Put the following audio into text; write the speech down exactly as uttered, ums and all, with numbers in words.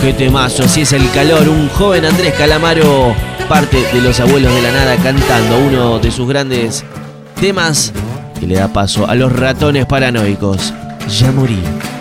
qué temazo, así es el calor. Un joven Andrés Calamaro, parte de Los Abuelos de la Nada, cantando uno de sus grandes temas que le da paso a Los Ratones Paranoicos. Ya morí.